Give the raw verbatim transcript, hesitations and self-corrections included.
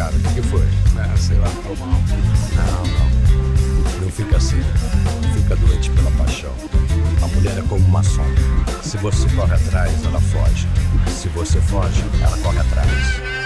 cara, o que, que foi? É, sei lá, tô mal. Não, não. Não fica assim. Não fica doente pela paixão. A mulher é como uma sombra. Se você corre atrás, ela foge. Se você foge, ela corre atrás.